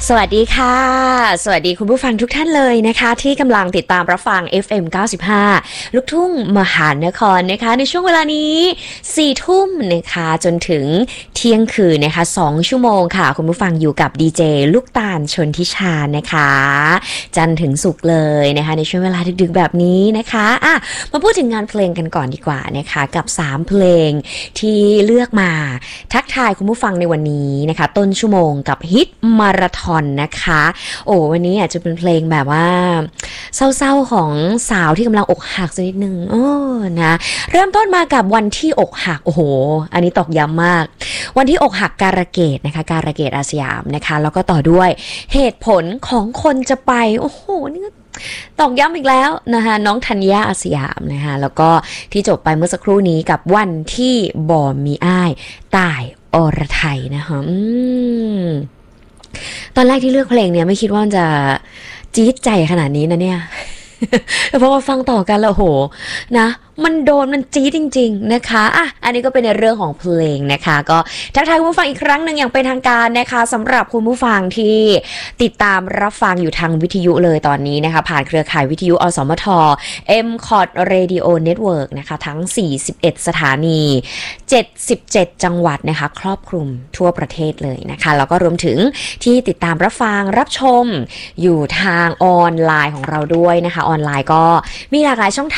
สวัสดีค่ะสวัสดีคุณผู้ฟังทุกท่านเลยนะคะที่กำลังติดตามรับฟัง FM 95ลูกทุ่งมหานครนะคะในช่วงเวลานี้4ทุ่มนะคะจนถึงเที่ยงคืนนะคะ2ชั่วโมงค่ะคุณผู้ฟังอยู่กับดีเจลูกตาลชนทิชานะคะจันทร์ถึงศุกร์เลยนะคะในช่วงเวลาดึกๆแบบนี้นะคะมาพูดถึงงานเพลงกันก่อนดีกว่านะคะกับ3เพลงที่เลือกมาทักทายคุณผู้ฟังในวันนี้นะคะต้นชั่วโมงกับฮิตมาราธอนนะคะโอ้วันนี้อาจจะเป็นเพลงแบบว่าเศร้าๆของสาวที่กำลังอกหักสักนิดนึงโอ้นะเริ่มต้นมากับวันที่อกหักโอ้โหอันนี้ตอกย้ำมากวันที่อกหักการะเกดนะคะการะเกดอาสยามนะคะแล้วก็ต่อด้วยเหตุผลของคนจะไปโอ้โหนี่ตอกย้ำอีกแล้วนะคะน้องธัญญาอาสยามนะคะแล้วก็ที่จบไปเมื่อสักครู่นี้กับวันที่บ่มีอ้ายตายอรไทยนะคะตอนแรกที่เลือกเพลงเนี่ยไม่คิดว่ามันจะจี๊ดใจขนาดนี้นะเนี่ย เพราะว่าฟังต่อกันแล้วโหนะมันโดนมันจี๊ดจริงๆนะคะอันนี้ก็เป็นในเรื่องของเพลงนะคะก็ทักทายคุณผู้ฟังอีกครั้งหนึ่งอย่างเป็นทางการนะคะสำหรับคุณผู้ฟังที่ติดตามรับฟังอยู่ทางวิทยุเลยตอนนี้นะคะผ่านเครือข่ายวิทยุอสมท MCOT Radio Network นะคะทั้ง41สถานี77จังหวัดนะคะครอบคลุมทั่วประเทศเลยนะคะแล้วก็รวมถึงที่ติดตามรับฟังรับชมอยู่ทางออนไลน์ของเราด้วยนะคะออนไลน์ก็มีหลากหลายช่องทาง